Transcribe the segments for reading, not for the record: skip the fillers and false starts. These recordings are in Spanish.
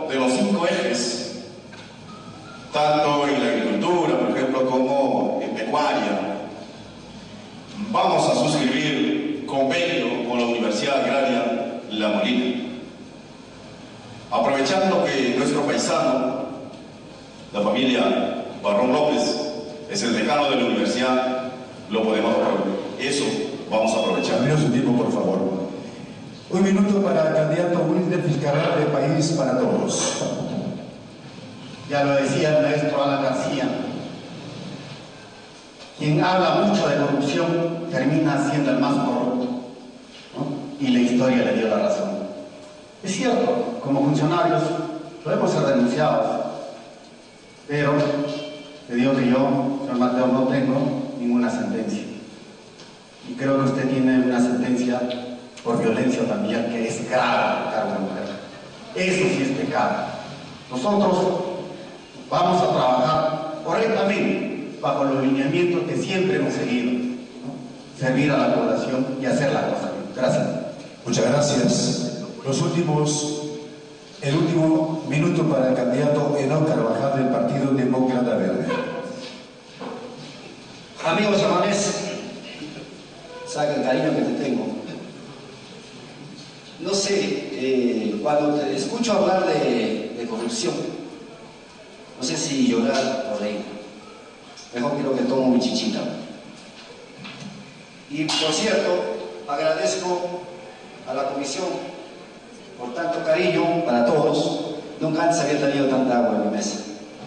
de los 5 ejes, tanto en la agricultura, por ejemplo, como en pecuaria. Vamos a suscribir convenio con la Universidad Agraria La Molina. Aprovechando que nuestro paisano, la familia Barrón López, es el decano de la universidad, lo podemos aprovechar. Eso vamos a aprovechar. Termino su tiempo, por favor. 1 minuto para el candidato Wilder Fiscal de País para Todos. Ya lo decía el maestro Alan García, quien habla mucho de corrupción termina siendo el más corrupto, ¿no? Y la historia le dio la razón. Es cierto, como funcionarios podemos ser denunciados, pero te digo que yo, señor Mateo, no tengo ninguna sentencia. Y creo que usted tiene una sentencia por violencia también, que es grave tocar a una mujer. Eso sí es pecado. Nosotros vamos a trabajar correctamente bajo los lineamientos que siempre hemos seguido, ¿no? Servir a la población y hacer la cosa bien. Gracias. Muchas gracias. El último minuto para el candidato Enoc Carvajal del Partido Demócrata Verde. Amigos Amanés, sabe el cariño que te tengo. No sé, cuando te escucho hablar de corrupción, no sé si llorar o reír. Mejor quiero que tomo mi chichita. Y por cierto, agradezco a la comisión por tanto cariño para todos. Nunca antes había tenido tanta agua en mi mesa.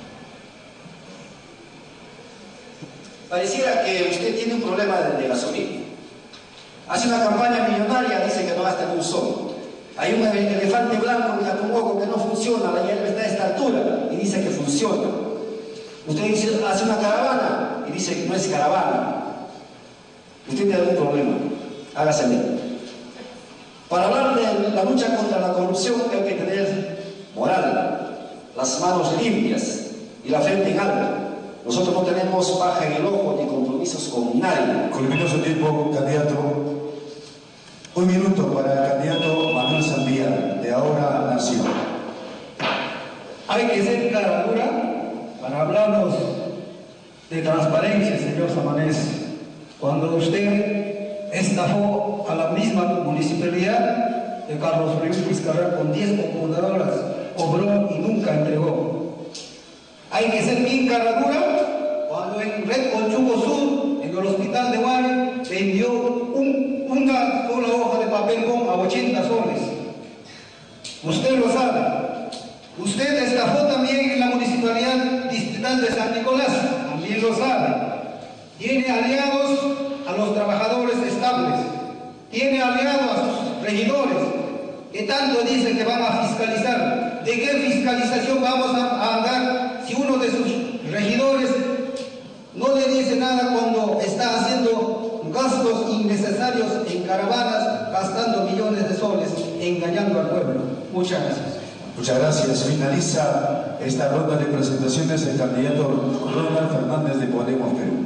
Pareciera que usted tiene un problema de gasolina. Hace una campaña millonaria, dice que no gasta ni un solo. Hay un elefante blanco en Catumoco que no funciona, la hierba está a esta altura y dice que funciona. Usted dice, hace una caravana y dice que no es caravana. Usted tiene algún problema, hágase bien. Para hablar de la lucha contra la corrupción hay que tener moral, las manos limpias y la frente en alto. Nosotros no tenemos paja en el ojo ni compromisos con nadie. Culminó su tiempo, candidato. 1 minuto para el candidato Manuel Zambía, de Ahora Nación. Hay que ser cara dura para hablarnos de transparencia, señor Samanés. Cuando usted estafó a la misma municipalidad de Carlos Ríos Vizcarra con 10 computadoras, cobró y nunca entregó. Hay que ser bien cara dura cuando en Red Conchugo Sur, en el hospital de Guare, vendió una sola hoja de papel con a 80 soles. Usted lo sabe. Usted estafó también en la municipalidad distrital de San Nicolás, también lo sabe. Tiene aliados a los trabajadores estables, tiene aliados a sus regidores, que tanto dicen que van a fiscalizar. ¿De qué fiscalización vamos a andar si uno de sus regidores no le dice nada cuando está haciendo gastos innecesarios en caravanas, gastando millones de soles, engañando al pueblo? Muchas gracias. Muchas gracias. Finaliza esta ronda de presentaciones el candidato Ronald Fernández de Podemos Perú.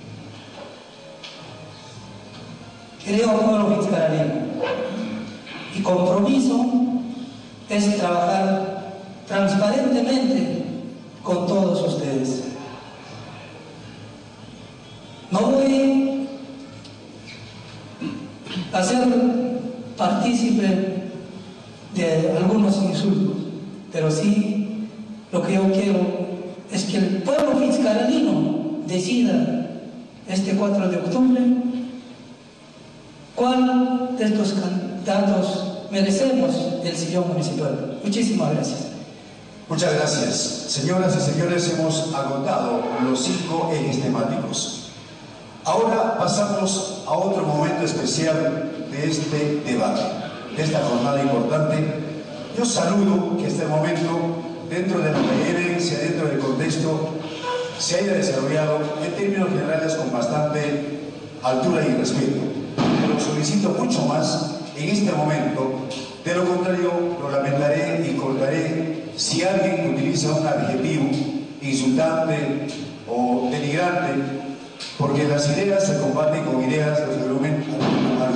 Querido pueblo fiscalino, mi compromiso es trabajar transparentemente con todos ustedes. No voy a ser partícipe de algunos insultos, pero sí lo que yo quiero es que el pueblo fiscalino decida este 4 de octubre cuál de estos candidatos merecemos el sillón municipal. Muchísimas gracias. Muchas gracias. Señoras y señores, hemos agotado los 5 ejes temáticos. Ahora pasamos a otro momento especial de este debate, de esta jornada importante. Yo saludo que este momento, dentro de la coherencia, dentro del contexto, se haya desarrollado en términos generales con bastante altura y respeto. Pero solicito mucho más en este momento. De lo contrario, lo lamentaré y cortaré si alguien utiliza un adjetivo insultante o denigrante, porque las ideas se combaten con ideas, los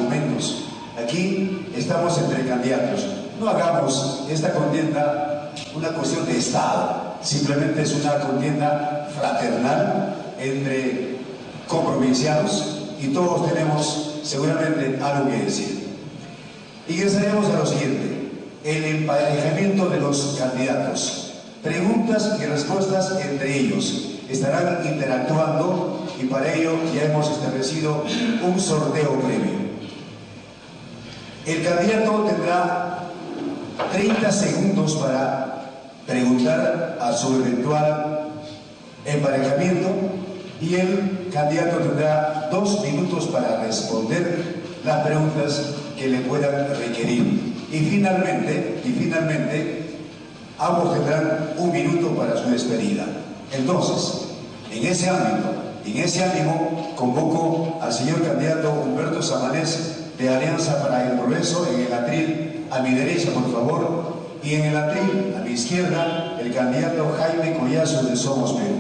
argumentos. Aquí estamos entre candidatos. No hagamos esta contienda una cuestión de Estado, simplemente es una contienda fraternal entre comprovincianos y todos tenemos seguramente algo que decir. Ingresaremos a lo siguiente, el emparejamiento de los candidatos, preguntas y respuestas entre ellos. Estarán interactuando y para ello ya hemos establecido un sorteo previo. El candidato tendrá 30 segundos para preguntar a su eventual emparejamiento y el candidato tendrá 2 minutos para responder las preguntas que le puedan requerir. Y finalmente, ambos tendrán 1 minuto para su despedida. Entonces, en ese ánimo, convoco al señor candidato Humberto Samanez de Alianza para el Progreso en el atril a mi derecha, por favor, y en el atril a mi izquierda, el candidato Jaime Collazo de Somos Perú.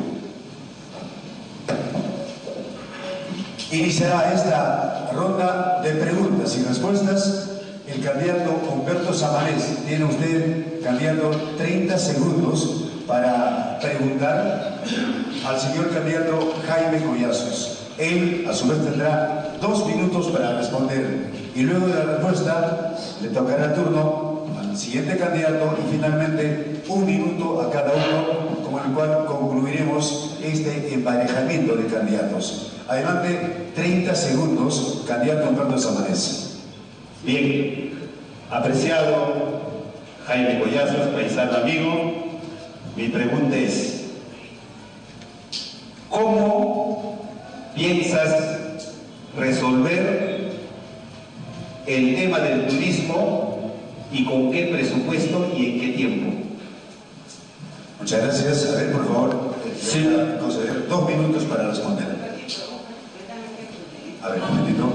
Iniciará esta ronda de preguntas y respuestas el candidato Humberto Samanez. Tiene usted, candidato, 30 segundos para preguntar al señor candidato Jaime Collazos. Él, a su vez, tendrá 2 minutos para responder y luego de la respuesta le tocará el turno al siguiente candidato y finalmente 1 minuto a cada uno, con el cual concluiremos este emparejamiento de candidatos. Adelante, 30 segundos, candidato Humberto Samanez. Bien, apreciado Jaime Collazos, paisano amigo, mi pregunta es, ¿cómo piensas resolver el tema del turismo y con qué presupuesto y en qué tiempo? Muchas gracias. A ver, por favor, Sí. conceder 2 minutos para responder. A ver, un momentito.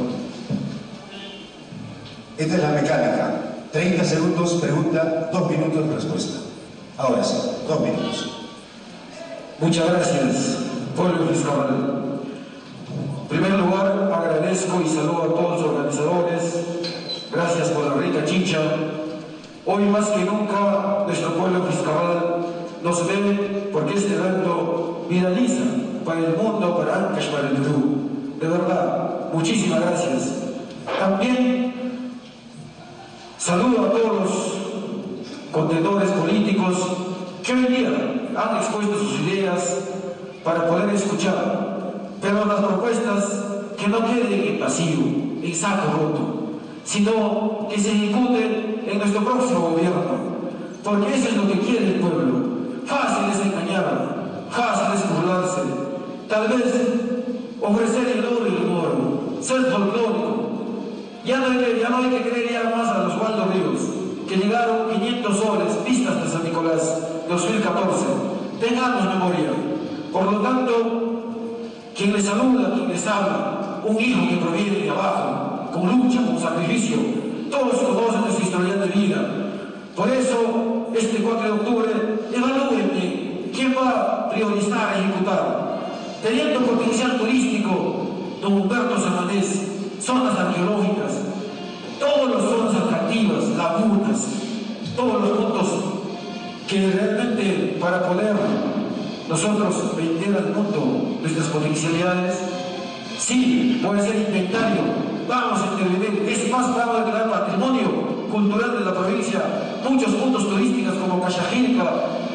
Esta es la mecánica. 30 segundos pregunta, 2 minutos respuesta. Ahora sí, 2 minutos. Muchas gracias, pueblo fiscal. En primer lugar, agradezco y saludo a todos los organizadores. Gracias por la rica chicha. Hoy más que nunca, nuestro pueblo fiscal nos ve porque este evento viraliza para el mundo, para Ancash, para el Perú. De verdad, muchísimas gracias. También saludo a todos los contendores políticos que hoy día han expuesto sus ideas para poder escuchar, pero las propuestas que no queden en vacío, en saco roto, sino que se ejecuten en nuestro próximo gobierno, porque eso es lo que quiere el pueblo. Fácil es engañar, fácil es burlarse, tal vez ofrecer el oro y el moro, ser folclórico. Ya no hay que creer ya más a los Waldo Ríos, que llegaron 500 soles, vistas de San Nicolás, 2014. Tengamos memoria. Por lo tanto, quien les saluda, quien les habla, un hijo que proviene de abajo, con lucha, con sacrificio, todos conocen de su historial de vida. Por eso, este 4 de octubre, evalúenme quién va a priorizar, a ejecutar. Teniendo potencial turístico, don Humberto Samanez, zonas arqueológicas, todas las zonas atractivas, lagunas, todos los puntos que realmente para poder nosotros vender al mundo nuestras potencialidades, sí, puede ser inventario, vamos a intervenir, es más, vamos a crear patrimonio cultural de la provincia, muchos puntos turísticos como Cachajilca,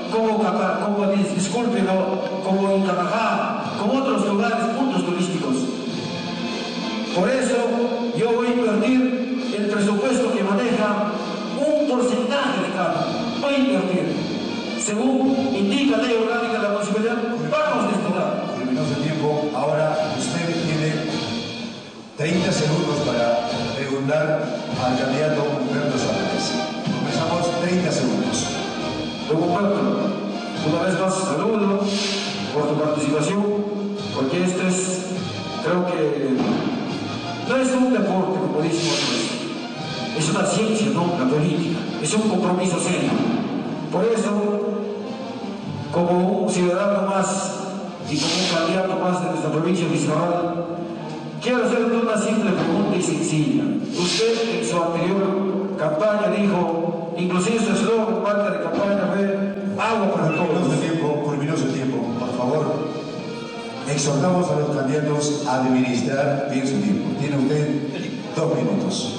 como en Carajá, como otros lugares, puntos turísticos. Por eso yo voy a invertir el presupuesto que maneja un porcentaje de cada. Voy a invertir. Según indica la ley orgánica de la municipalidad, vamos a destinar. Terminó su tiempo. Ahora usted tiene 30 segundos para preguntar al candidato Humberto Samanez. Comenzamos 30 segundos. Don Humberto, una vez más saludo por tu participación, porque este es, creo que no es un deporte, como dicen otros, es una ciencia, ¿no? La política, es un compromiso serio. Por eso, como un ciudadano más y como un candidato más de nuestra provincia fiscal, quiero hacerle una simple pregunta y sencilla. Usted en su anterior campaña dijo, inclusive su eslogan, parte de campaña fue agua para todos. Culminó su tiempo. Por favor, exhortamos a los candidatos a administrar bien su tiempo. Tiene usted 2 minutos.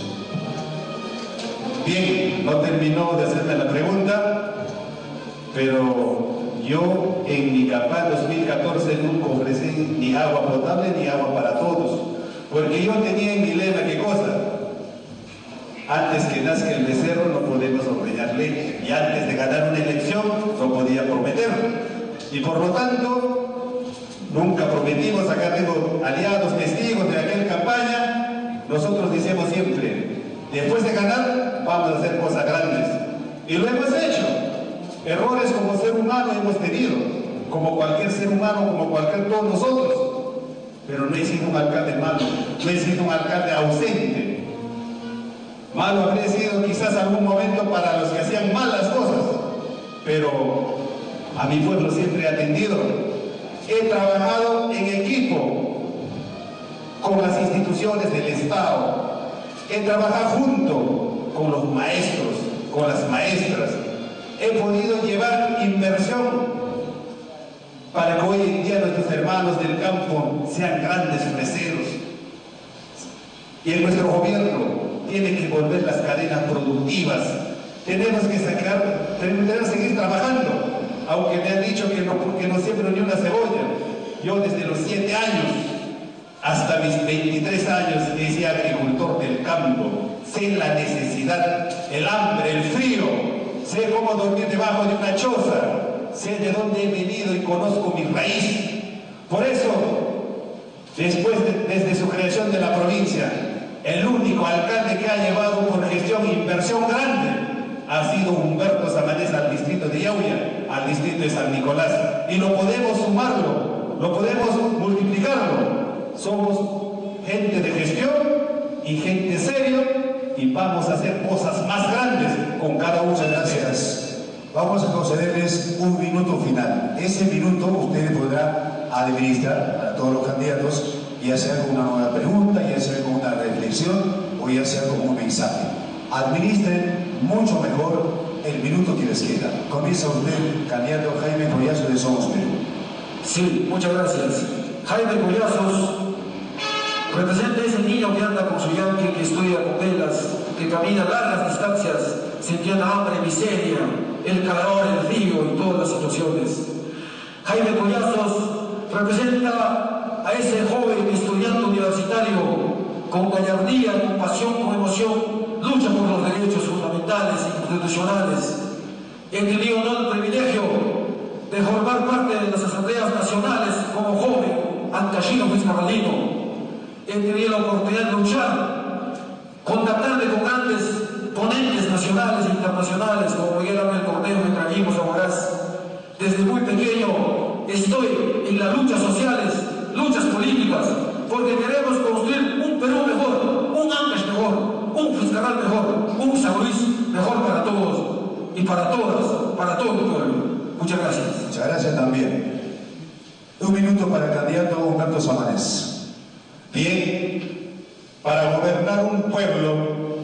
Bien, no terminó de hacerme la pregunta, pero yo en mi campaña 2014 nunca ofrecí ni agua potable ni agua para todos, porque yo tenía en mi lema ¿qué cosa? Antes que nazca el becerro no podemos ordeñar leche, y antes de ganar una elección no podía prometer, y por lo tanto nunca prometimos. Acá tengo aliados, testigos de aquella campaña. Nosotros decíamos siempre, después de ganar vamos a hacer cosas grandes, y lo hemos hecho. Errores como ser humano hemos tenido, como cualquier ser humano, como cualquier todos nosotros, pero no he sido un alcalde malo, no he sido un alcalde ausente. Malo habría sido quizás algún momento para los que hacían mal las cosas, pero a mi pueblo siempre he atendido. He trabajado en equipo con las instituciones del Estado, he trabajado junto con los maestros, con las maestras. He podido llevar inversión para que hoy en día nuestros hermanos del campo sean grandes freseros. Y en nuestro gobierno tiene que volver las cadenas productivas. Tenemos que seguir trabajando, aunque me han dicho que no siembro ni una cebolla. Yo desde los 7 años hasta mis 23 años he sido agricultor del campo. Sé la necesidad, el hambre, el frío. Sé cómo dormir debajo de una choza, sé de dónde he venido y conozco mi raíz. Por eso, desde su creación de la provincia, el único alcalde que ha llevado por gestión inversión grande ha sido Humberto Samanez al distrito de Yauya, al distrito de San Nicolás. Y lo podemos sumarlo, lo podemos multiplicarlo. Somos gente de gestión y gente seria, y vamos a hacer cosas más grandes con cada una de las Gracias. Vamos a concederles un minuto final. Ese minuto usted podrá administrar para todos los candidatos, ya sea con una nueva pregunta, ya sea con una reflexión o ya sea con un mensaje. Administren mucho mejor el minuto que les queda. Comienza usted, candidato Jaime Collazo de Somos Perú. Sí, muchas gracias. Jaime Collazos representa ese niño que anda con su yanqui, que estudia con velas, que camina largas distancias, sintiendo hambre, miseria, el calor, el frío y todas las situaciones. Jaime Collazos representa a ese joven estudiante universitario con gallardía, con pasión, con emoción, lucha por los derechos fundamentales e institucionales. He tenido el privilegio de formar parte de las asambleas nacionales como joven, ancashino fiscalino. He tenido la oportunidad de luchar, contactarme con grandes ponentes nacionales e internacionales como Miguel Ángel Cornejo y Trajimos a Huaraz. Desde muy pequeño estoy en las luchas sociales, luchas políticas, porque queremos construir un Perú mejor, un Ancash mejor, un Fiscal mejor, un San Luis mejor para todos y para todas, para todo el pueblo. Muchas gracias. Muchas gracias también. Un minuto para el candidato Humberto Samanez. Bien, para gobernar un pueblo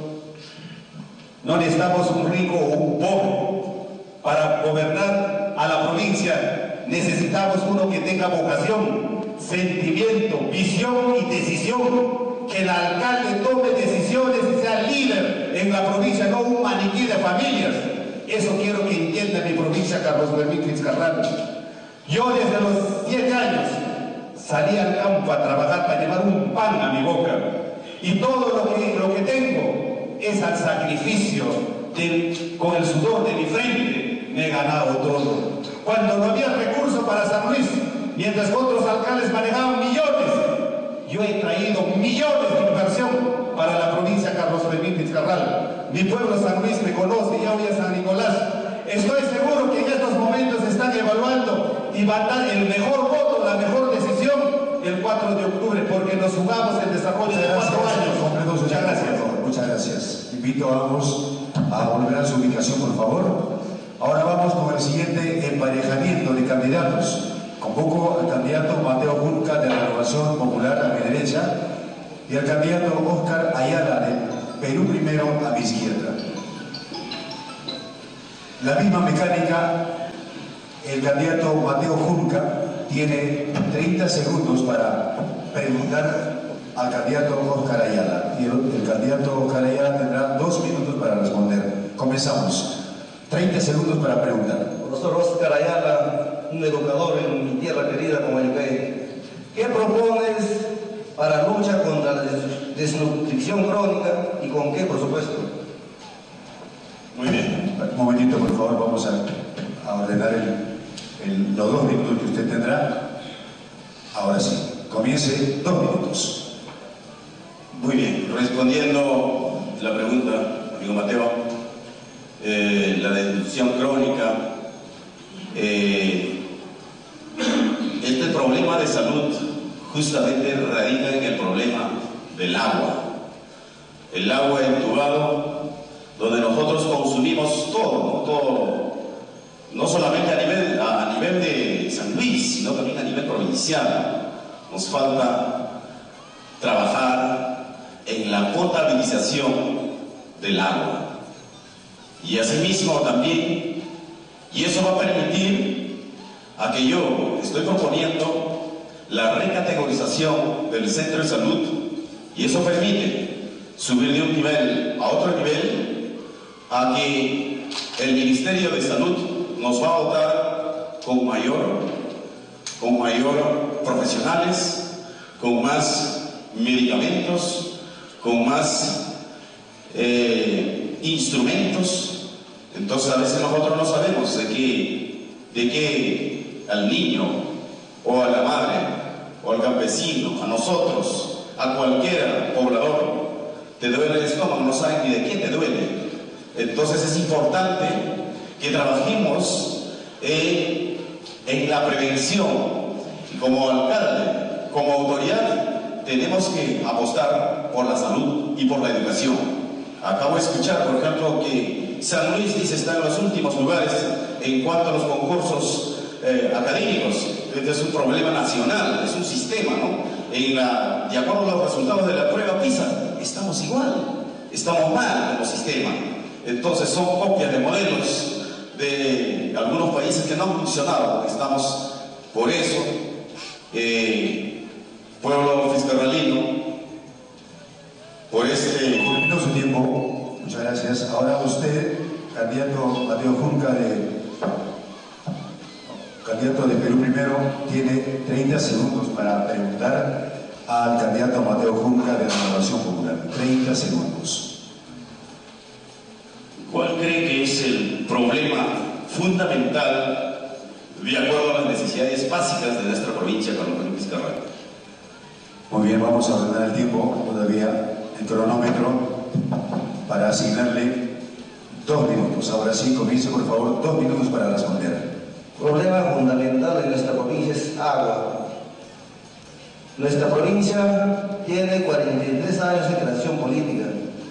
no necesitamos un rico o un pobre. Para gobernar a la provincia necesitamos uno que tenga vocación, sentimiento, visión y decisión. Que el alcalde tome decisiones y sea líder en la provincia, no un maniquí de familias. Eso quiero que entienda mi provincia, Carlos Fermín Fitzcarraldo. Yo desde los 7 años salí al campo a trabajar para llevar un pan a mi boca. Y todo lo que tengo es al sacrificio, con el sudor de mi frente, me he ganado todo. Cuando no había recursos para San Luis, mientras otros alcaldes manejaban millones, yo he traído millones de inversión para la provincia Carlos Fermín Fitzcarraldo. Mi pueblo San Luis me conoce, ya voy a San Nicolás. Estoy seguro que en estos momentos están evaluando y van a dar el mejor voto, la mejor decisión el 4 de octubre, porque nos jugamos el desarrollo de 4 años. Muchas gracias. Muchas gracias. Invito a ambos a volver a su ubicación, por favor. Ahora vamos con el siguiente emparejamiento de candidatos. Convoco al candidato Mateo Burca de la Renovación Popular a mi derecha y al candidato Oscar Ayala de Perú Primero a mi izquierda. La misma mecánica El candidato Mateo Junca tiene 30 segundos para preguntar al candidato Oscar Ayala. Y el candidato Oscar Ayala tendrá 2 minutos para responder. Comenzamos. 30 segundos para preguntar. Profesor Oscar Ayala, un educador en mi tierra querida como Yucay, ¿qué propones para lucha contra la desnutrición crónica y con qué presupuesto? Muy bien. Un momentito, por favor, vamos a ordenar los 2 minutos que usted tendrá. Ahora sí, comience 2 minutos. Muy bien. Respondiendo la pregunta, amigo Mateo, la desnutrición crónica, este problema de salud justamente radica en el problema del agua. El agua entubado, donde nosotros consumimos todo, no solamente a nivel de San Luis, sino también a nivel provincial. Nos falta trabajar en la potabilización del agua. Y asimismo también, y eso va a permitir a que yo estoy proponiendo la recategorización del centro de salud, y eso permite subir de un nivel a otro nivel, a que el Ministerio de Salud nos va a dotar con mayor profesionales, con más medicamentos, con más instrumentos. Entonces a veces nosotros no sabemos de qué al niño o a la madre o al campesino, a nosotros, a cualquier poblador, te duele el estómago, no saben ni de qué te duele. Entonces es importante que trabajemos en la prevención, y como alcalde, como autoridad, tenemos que apostar por la salud y por la educación. Acabo de escuchar, por ejemplo, que San Luis dice está en los últimos lugares en cuanto a los concursos académicos. Este es un problema nacional, es un sistema, ¿no? De acuerdo a los resultados de la prueba PISA, estamos igual, estamos mal como sistema. Entonces son copias de modelos de algunos países que no han funcionado. Estamos, por eso, pueblo fiscalino, por Terminó su tiempo. Muchas gracias. Ahora usted, candidato Mateo Junca, candidato de Perú Primero, tiene 30 segundos para preguntar al candidato Mateo Junca de la Renovación Popular. 30 segundos. ¿Cuál cree que es el problema fundamental de acuerdo a las necesidades básicas de nuestra provincia con Perú Vizcarra? Muy bien, vamos a ordenar el tiempo, todavía el cronómetro, para asignarle 2 minutos. Ahora sí, comience por favor, 2 minutos para responder. Problema fundamental en nuestra provincia es agua. Nuestra provincia tiene 43 años de creación política.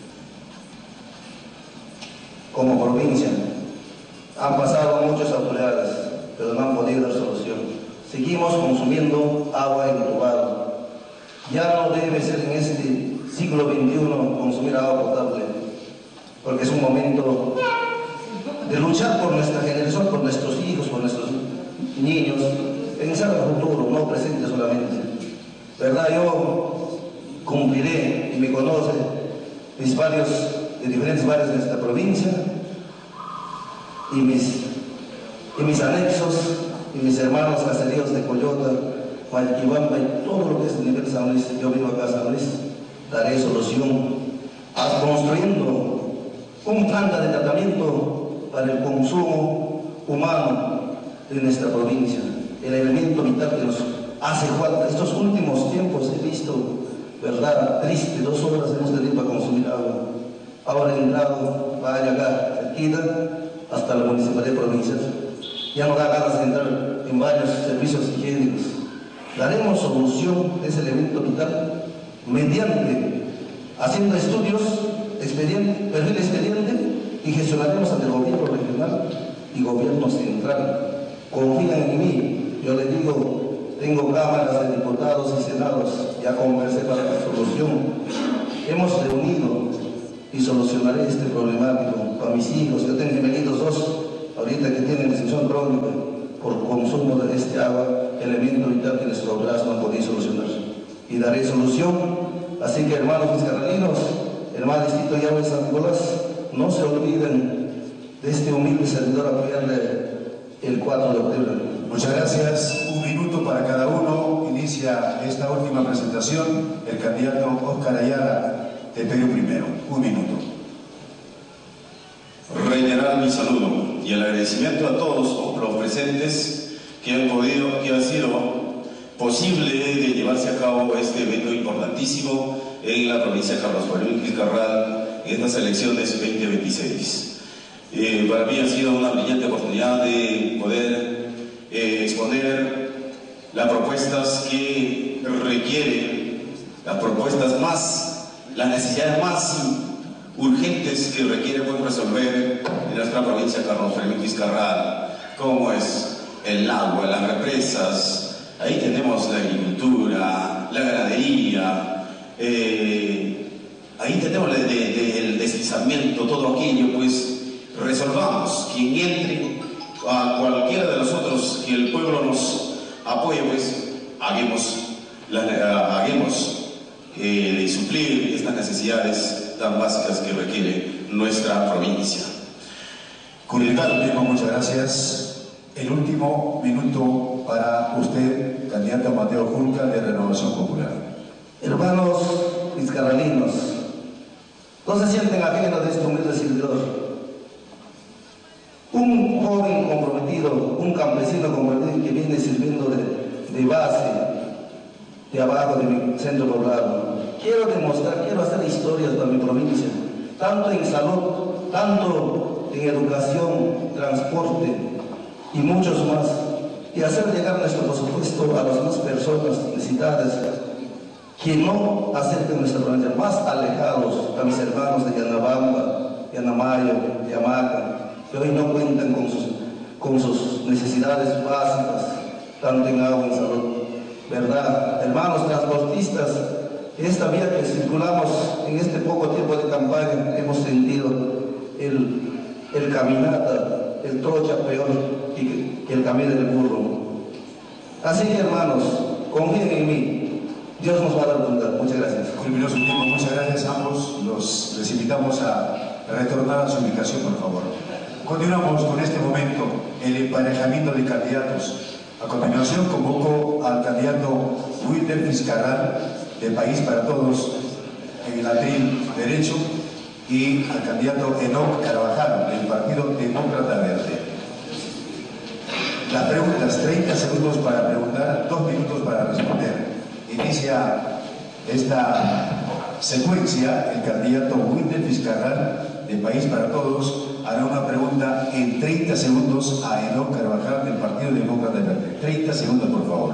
Como provincia han pasado muchas autoridades, pero no han podido dar solución. Seguimos consumiendo agua entubada. Ya no debe ser en este siglo XXI consumir agua potable, porque es un momento de luchar por nuestra generación, por nuestros hijos, por nuestros niños, pensar en el futuro, no presente solamente. ¿Verdad? Yo cumpliré, y me conoce, de diferentes barrios de nuestra provincia, y mis anexos, y mis hermanos caseríos de Coyota, Huayquibamba y todo lo que es el nivel de San Luis. Yo vivo acá en San Luis, daré solución construyendo un planta de tratamiento para el consumo humano de nuestra provincia, el elemento vital que nos hace falta. Estos últimos tiempos he visto, verdad, triste, 2 horas hemos tenido para consumir agua. Ahora el lado vaya acá, cerquita, hasta la municipalidad provincial. Ya no da ganas de entrar en varios servicios higiénicos. Daremos solución a ese elemento vital mediante haciendo estudios, perfil expediente, y gestionaremos ante el gobierno regional y gobierno central. Confían en mí, yo les digo, tengo cámaras de diputados y senados, ya conversé para la solución. Hemos reunido y solucionaré este problemático para mis hijos. Yo tengo gemelitos 2, ahorita que tienen disfunción crónica. por consumo de este agua, elemento vital que nuestras autoridades no han podido solucionar. Y daré solución. Así que, hermanos vizcarralinos, hermanos distrito de Yahweh San Nicolás, no se olviden de este humilde servidor apoyarle el 4 de octubre. Muchas gracias. Un minuto para cada uno. Inicia esta última presentación el candidato Óscar Ayala de Perú Primero. Un minuto. Reiterar mi saludo y el agradecimiento a todos los presentes que ha sido posible de llevarse a cabo este evento importantísimo en la provincia de Carlos Joaquín Vizcarral en estas elecciones 2026. Para mí ha sido una brillante oportunidad de poder exponer las propuestas que requieren, las necesidades más urgentes que requiere resolver en nuestra provincia de Carlos Joaquín Vizcarral, como es el agua, las represas. Ahí tenemos la agricultura, la ganadería, ahí tenemos el deslizamiento, todo aquello, pues resolvamos. Quien entre, a cualquiera de nosotros que el pueblo nos apoye, pues hagamos de suplir estas necesidades tan básicas que requiere nuestra provincia. Curietano, muchas gracias. El último minuto para usted, candidato Mateo Julca, de Renovación Popular. Hermanos vizcarralinos, no se sienten ajenos de este humilde servidor. Un joven comprometido, un campesino comprometido que viene sirviendo de base, de abajo de mi centro poblado. Quiero demostrar, quiero hacer historias para mi provincia, tanto en salud, tanto en educación, transporte y muchos más, y hacer llegar nuestro presupuesto a las más personas necesitadas que no acerquen nuestra provincia, más alejados, a mis hermanos de Yanabamba, Yanamayo, Yamaca, que hoy no cuentan con sus necesidades básicas, tanto en agua y en salud. ¿Verdad? Hermanos transportistas, esta vía que circulamos en este poco tiempo de campaña, hemos sentido el caminata, el trocha peor que el camino del burro. Así que, hermanos, confíen en mí, Dios nos va a dar bondad. Muchas gracias. Culminó su tiempo. Muchas gracias a ambos. Les invitamos a retornar a su ubicación, por favor. Continuamos con este momento, el emparejamiento de candidatos. A continuación convoco al candidato Wilder Vizcarral de País para Todos en el atril derecho y al candidato Enoc Carvajal del Partido Demócrata Verde. Las preguntas, 30 segundos para preguntar, 2 minutos para responder. Inicia esta secuencia el candidato Wilder Vizcarral de País para Todos hará una pregunta en 30 segundos a Enoc Carvajal del Partido Demócrata Verde. 30 segundos, por favor.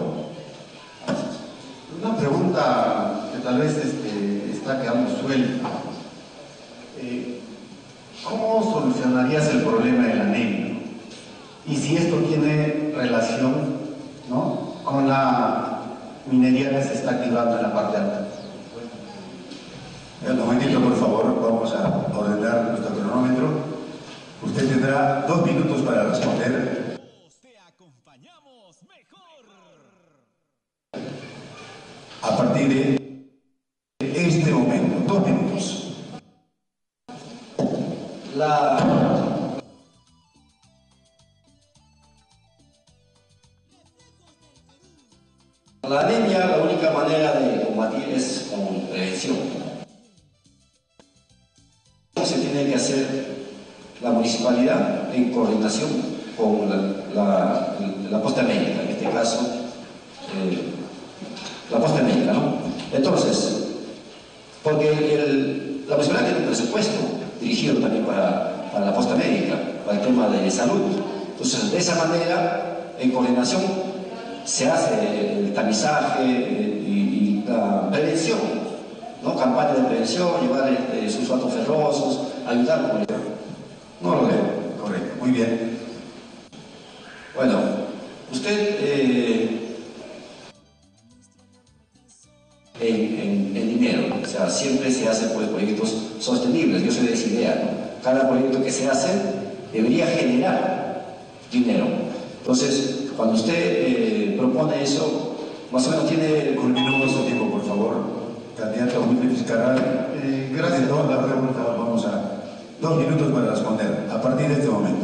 Una pregunta que tal vez está quedando suelta. ¿Cómo solucionarías el problema del anemia? Y si esto tiene relación, ¿no?, con la minería que se está activando en la parte alta. Un momentito, por favor, vamos a ordenar nuestro cronómetro. Usted tendrá 2 minutos para responder. Te acompañamos mejor. A partir de este momento, 2 minutos. La anemia, la única manera de combatir es con prevención. Se tiene que hacer la municipalidad en coordinación con la posta médica, en este caso la posta médica, ¿no? Entonces, porque la municipalidad tiene un presupuesto dirigido también para la posta médica, para el tema de salud. Entonces, de esa manera, en coordinación, se hace el tamizaje y la prevención, ¿no? Campaña de prevención, llevar sulfatos ferrosos, ayudar con el... No lo veo. Correcto, muy bien. Bueno, usted en dinero, o sea, siempre se hace pues, proyectos sostenibles. Yo soy de esa idea, ¿no? Cada proyecto que se hace debería generar dinero. Entonces, cuando usted propone eso, más o menos tiene... Culminemos su tiempo, por favor. Candidato Wilmer Vizcarra. Gracias por la pregunta. Vamos a 2 minutos para responder, a partir de este momento.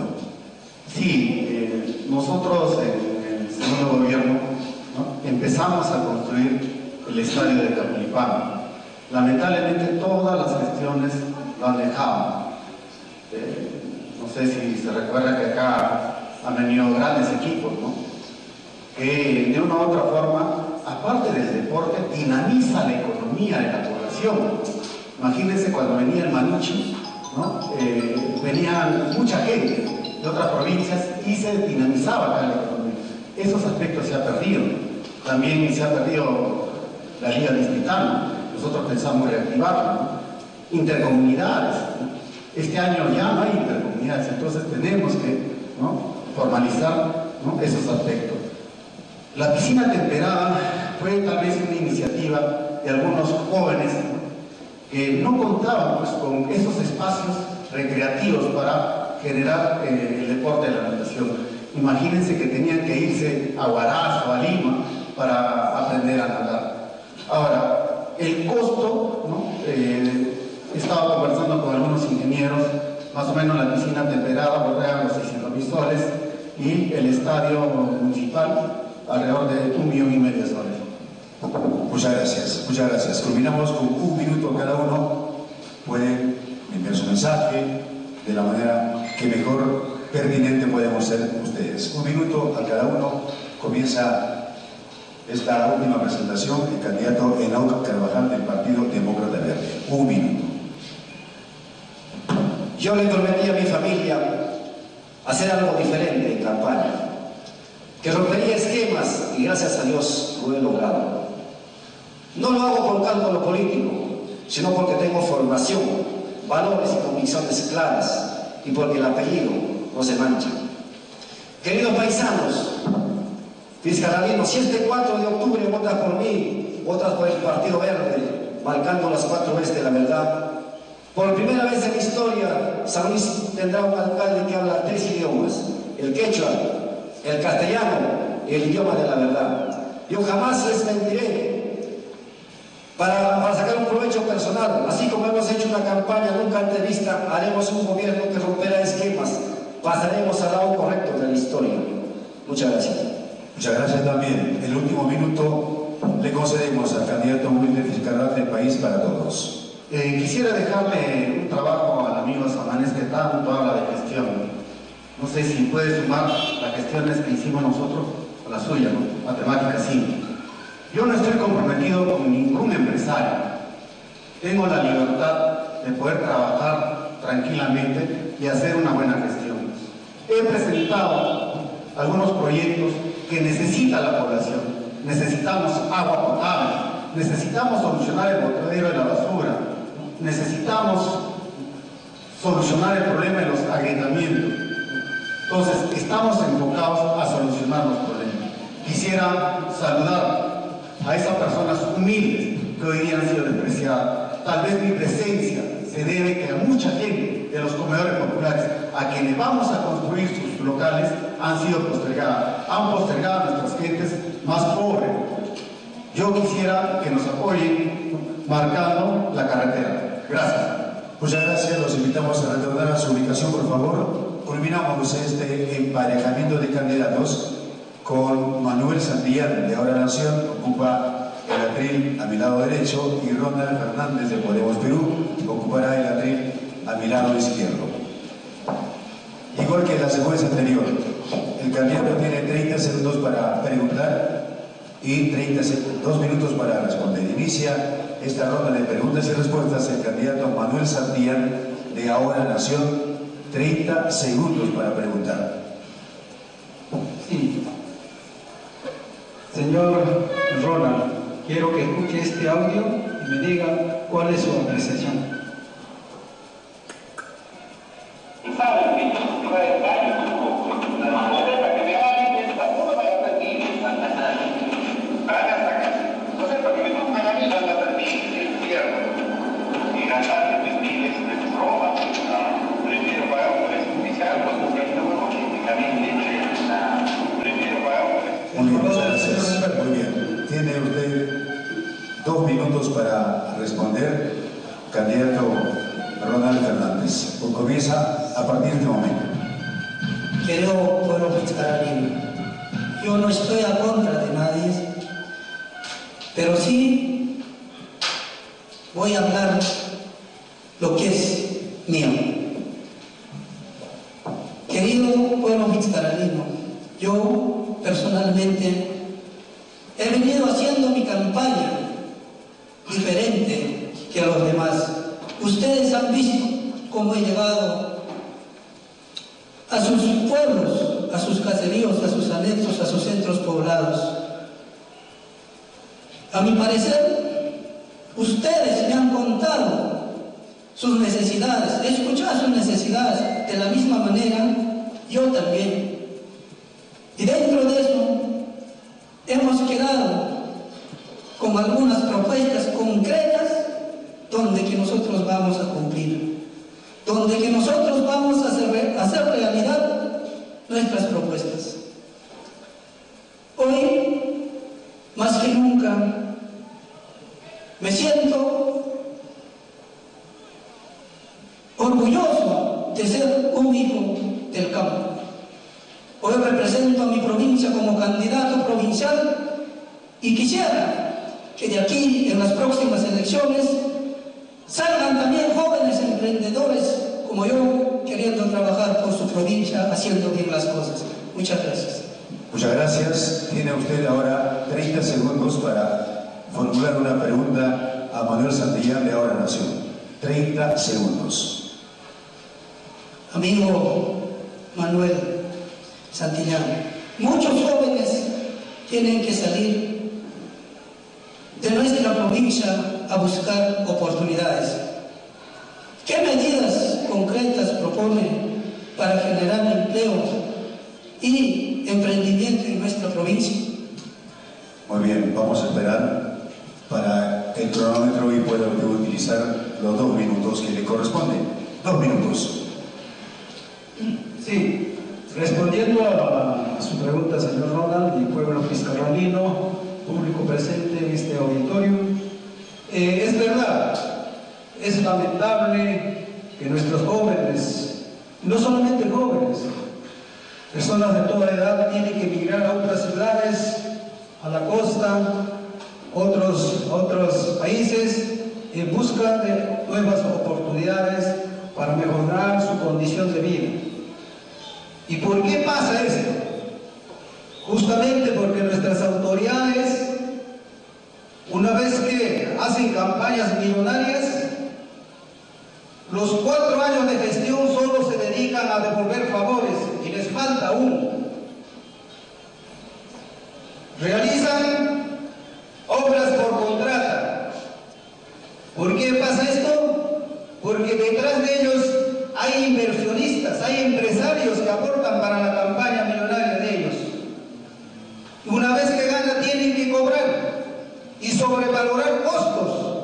Sí, nosotros en el segundo gobierno, ¿no?, empezamos a construir el estadio de Capulipán. Lamentablemente todas las gestiones lo han dejado. No sé si se recuerda que acá han venido grandes equipos, ¿no?, que de una u otra forma, aparte del deporte, dinamiza la economía de la población. Imagínense cuando venía el Manucci, ¿no?, venían mucha gente de otras provincias y se dinamizaba acá la economía. Esos aspectos se han perdido. También se ha perdido la liga distrital. Nosotros pensamos reactivarla, ¿no?, intercomunidades, ¿no? Este año ya no hay intercomunidades, entonces tenemos que, ¿no?, formalizar, ¿no?, esos aspectos. La piscina temperada fue tal vez una iniciativa de algunos jóvenes, ¿no?, que no contaban pues con esos espacios recreativos para generar el deporte de la natación. Imagínense que tenían que irse a Huaraz o a Lima para aprender a nadar. Ahora, el costo, ¿no?, estaba conversando con algunos ingenieros, más o menos la piscina temperada bordeaba los 600.000 soles y el estadio municipal alrededor de 1,5 millones de soles. Muchas gracias, muchas gracias. Culminamos con 1 minuto cada uno. Pueden enviar su mensaje de la manera que mejor pertinente podemos ser ustedes. 1 minuto a cada uno. Comienza esta última presentación el candidato Enoc Carvajal del Partido Demócrata Verde. 1 minuto. Yo le prometí a mi familia hacer algo diferente en campaña, que rompería esquemas y gracias a Dios lo he logrado. No lo hago por cálculo político, sino porque tengo formación, valores y convicciones claras y porque el apellido no se mancha. Queridos paisanos, fiscalinos, si este 4 de octubre votas por mí, votas por el Partido Verde, marcando las 4 veces de la verdad, por primera vez en la historia, San Luis tendrá un alcalde que habla 3 idiomas, el quechua, el castellano y el idioma de la verdad. Yo jamás les mentiré para sacar un provecho personal. Así como hemos hecho una campaña nunca antes vista, haremos un gobierno que romperá esquemas, pasaremos al lado correcto de la historia. Muchas gracias. Muchas gracias también. El último minuto le concedemos al candidato Wilmer Vizcarra del País para Todos. Quisiera dejarle un trabajo al amigo Samanés que tanto habla de gestión. No sé si puede sumar las gestiones que hicimos nosotros a la suya, ¿no? Matemática 5. Yo no estoy comprometido con ningún empresario. Tengo la libertad de poder trabajar tranquilamente y hacer una buena gestión. He presentado algunos proyectos que necesita la población. Necesitamos agua potable, necesitamos solucionar el botadero de la basura, necesitamos solucionar el problema de los agregamientos. Entonces, estamos enfocados a solucionar los problemas. Quisiera saludar a esas personas humildes que hoy día han sido despreciadas. Tal vez mi presencia se debe que a mucha gente de los comedores populares a quienes vamos a construir sus locales han sido postergadas. Han postergado a nuestras gentes más pobres. Yo quisiera que nos apoyen marcando la carretera. Gracias. Muchas gracias. Los invitamos a retornar a su ubicación, por favor. Culminamos este emparejamiento de candidatos con Manuel Santillán de Ahora Nación, ocupa el atril a mi lado derecho, y Ronald Fernández de Podemos Perú ocupará el atril a mi lado izquierdo. Igual que en la secuencia anterior, el candidato tiene 30 segundos para preguntar y 2 minutos para responder. Inicia esta ronda de preguntas y respuestas el candidato Manuel Santillán de Ahora Nación. 30 segundos para preguntar. Sí. Señor Ronald, quiero que escuche este audio y me diga cuál es su apreciación. Muy bien, muchas gracias. Muy bien. Tiene usted 2 minutos para responder, candidato Ronald Fernández. Comienza a partir de este momento. Querido pueblo fitzcarralino, yo no estoy a contra de nadie, pero sí voy a hablar lo que es mío. Querido pueblo fitzcarralino, yo personalmente he venido haciendo mi campaña diferente que a los demás. Ustedes han visto cómo he llegado a sus pueblos, a sus caseríos, a sus anexos, a sus centros poblados. A mi parecer, ustedes me han contado sus necesidades, he escuchado sus necesidades, de la misma manera yo también. Y dentro de eso hemos quedado con algunas propuestas concretas donde que nosotros vamos a cumplir, donde que nosotros vamos a hacer realidad nuestras propuestas. Hoy, más que nunca, me siento orgulloso de ser un hijo del campo. Hoy represento a mi provincia como candidato provincial y quisiera que de aquí, en las próximas elecciones, salgan también jóvenes emprendedores como yo, queriendo trabajar por su provincia, haciendo bien las cosas. Muchas gracias. Muchas gracias. Tiene usted ahora 30 segundos para formular una pregunta a Manuel Santillán de Ahora Nación. 30 segundos. Amigo Manuel Santillán, muchos jóvenes tienen que salir de nuestra provincia a buscar oportunidades. ¿Qué medidas concretas propone para generar empleo y emprendimiento en nuestra provincia? Muy bien, vamos a esperar para el cronómetro y pueda usted utilizar los 2 minutos que le corresponden. 2 minutos. Sí, respondiendo a su pregunta, señor Ronald, y pueblo fitzcarralino, público presente en este auditorio, es verdad, es lamentable que nuestros jóvenes, no solamente jóvenes, personas de toda edad, tienen que emigrar a otras ciudades, a la costa, otros países, en busca de nuevas oportunidades para mejorar su condición de vida. ¿Y por qué pasa esto? Justamente porque nuestras autoridades, una vez que hacen campañas millonarias, los 4 años de gestión solo se dedican a devolver favores y les falta uno. Realizan obras por contrata. ¿Por qué pasa esto? Porque detrás de ellos hay inversionistas, hay empresarios que aportan para la campaña millonaria de ellos. Una vez que gana tienen que cobrar y sobrevalorar costos.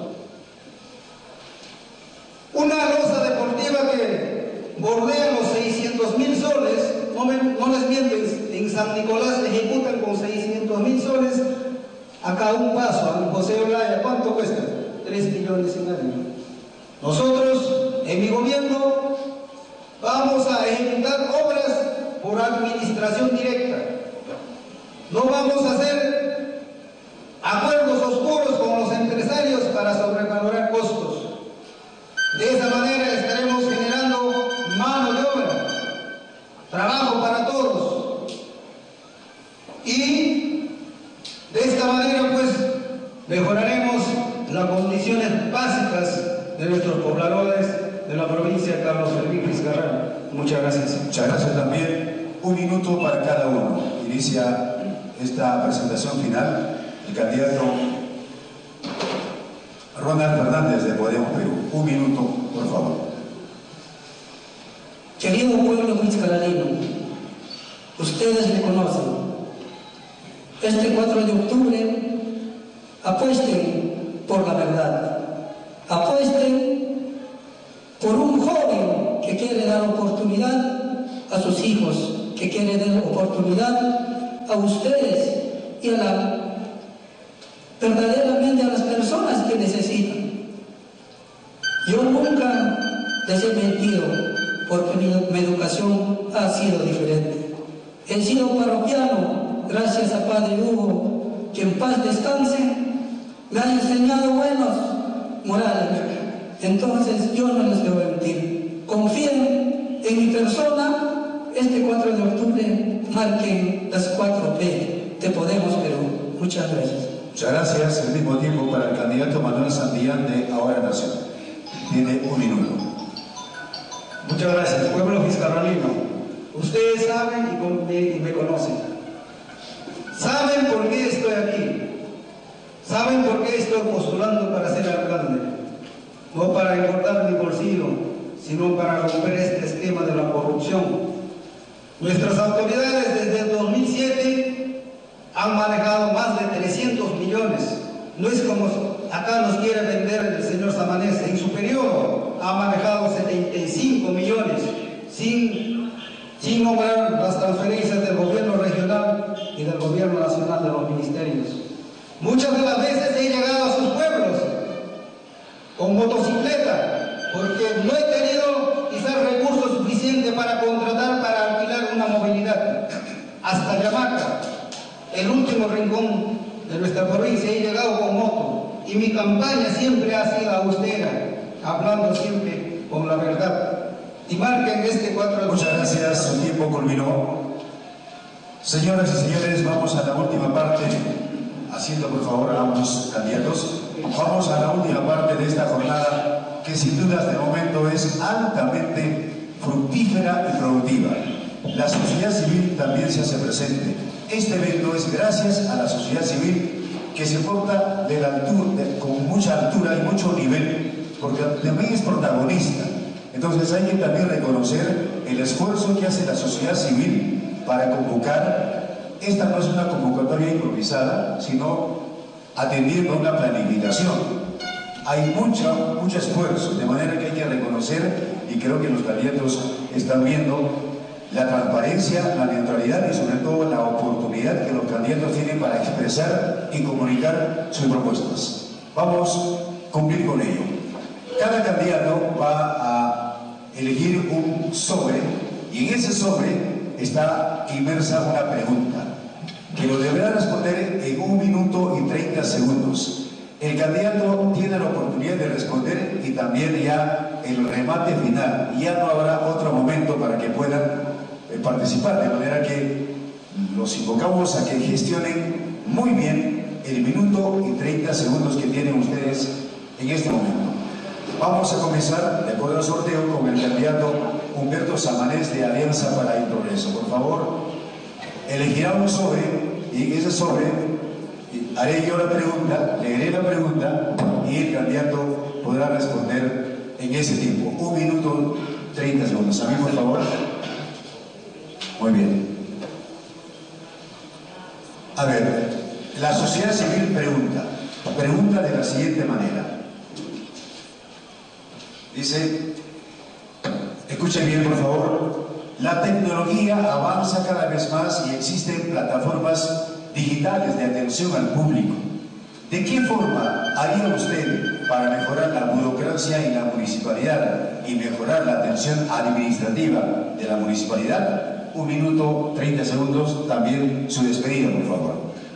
Una losa deportiva que bordea los 600.000 soles, no les mienten, en San Nicolás ejecutan con 600.000 soles acá un paso, a José Olaya, ¿cuánto cuesta? 3 millones en año. Nosotros, en mi gobierno, vamos a ejecutar obras por administración directa. No vamos a hacer acuerdos oscuros con los empresarios para sobrevalorar costos. De esa manera estaremos generando mano de obra, trabajo para todos. Y de esta manera, pues, mejoraremos las condiciones básicas de nuestros pobladores de la provincia de Carlos Fermín Fitzcarralino. Muchas gracias. Muchas gracias también. 1 minuto para cada uno. Inicia esta presentación final el candidato Ronald Fernández de Podemos Perú. 1 minuto, por favor. Querido pueblo fitzcarralino, ustedes me conocen. Este 4 de octubre, apuesten por la verdad. Apuesten por un joven que quiere dar oportunidad a sus hijos, que quiere dar oportunidad a ustedes y verdaderamente a las personas que necesitan. Yo nunca les he mentido porque mi educación ha sido diferente. He sido parroquiano, gracias a Padre Hugo, que en paz descanse, me ha enseñado buenos morales. Entonces yo no les debo mentir. Confíen en mi persona. Este 4 de octubre marquen las 4P de Podemos Perú. Muchas gracias. Muchas gracias. Al mismo tiempo para el candidato Manuel Santillán de Ahora Nación. Tiene 1 minuto. Muchas gracias, pueblo fiscalino. Ustedes saben y me conocen. Saben por qué estoy aquí. Saben por qué estoy postulando para ser alcalde. No para engordar mi bolsillo, sino para romper este esquema de la corrupción. Nuestras autoridades desde el 2007 han manejado más de 300 millones. No es como acá nos quiere vender el señor Samanez. En su periodo ha manejado 75 millones sin nombrar las transferencias del gobierno regional y del gobierno nacional de los ministerios. Muchas de las veces he llegado a sus pueblos con motocicleta porque no he tenido quizás recursos suficientes para contratar, para alquilar una movilidad. Hasta Yamaca, el último rincón de nuestra provincia, he llegado con moto y mi campaña siempre ha sido austera, hablando siempre con la verdad. Y marquen este 4 de... Muchas gracias, su tiempo culminó. Señoras y señores, vamos a la última parte, haciendo por favor a ambos candidatos. Vamos a la última parte de esta jornada que sin dudas de momento es altamente fructífera y productiva. La sociedad civil también se hace presente. Este evento es gracias a la sociedad civil que se porta de la altura, con mucha altura y mucho nivel, porque también es protagonista. Entonces hay que también reconocer el esfuerzo que hace la sociedad civil para convocar. Esta no es una convocatoria improvisada, sino atendiendo a una planificación. Hay mucho esfuerzo, de manera que hay que reconocer, y creo que los candidatos están viendo la transparencia, la neutralidad y sobre todo la oportunidad que los candidatos tienen para expresar y comunicar sus propuestas. Vamos a cumplir con ello. Cada candidato va a elegir un sobre y en ese sobre está inmersa una pregunta que lo deberá responder en 1 minuto y 30 segundos. El candidato tiene la oportunidad de responder y también ya el remate final. Ya no habrá otro momento para que puedan participar, de manera que los invocamos a que gestionen muy bien el minuto y 30 segundos que tienen ustedes en este momento. Vamos a comenzar, de acuerdo al sorteo, con el candidato Humberto Samanez de Alianza para el Progreso. Por favor, elegirá un sobre y en ese sobre haré yo la pregunta, leeré la pregunta y el candidato podrá responder en ese tiempo. 1 minuto 30 segundos. A mí, por favor. Muy bien. A ver, la sociedad civil pregunta de la siguiente manera. Dice, escuchen bien por favor, la tecnología avanza cada vez más y existen plataformas digitales de atención al público. ¿De qué forma haría usted para mejorar la burocracia en la municipalidad y mejorar la atención administrativa de la municipalidad? 1 minuto 30 segundos, también su despedida, por favor.